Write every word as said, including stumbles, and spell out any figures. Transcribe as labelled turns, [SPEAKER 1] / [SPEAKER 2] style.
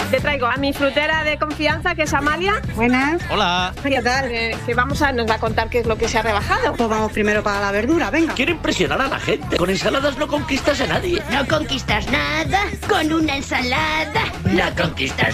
[SPEAKER 1] Te traigo a mi frutera de confianza, que es Amalia.
[SPEAKER 2] Buenas.
[SPEAKER 3] Hola.
[SPEAKER 2] ¿Qué tal?
[SPEAKER 1] Eh, que vamos a, nos va a contar qué es lo que se ha rebajado.
[SPEAKER 2] Pues vamos primero para la verdura, venga.
[SPEAKER 3] Quiero impresionar a la gente. Con ensaladas no conquistas a nadie.
[SPEAKER 4] No conquistas nada con una ensalada. No conquistas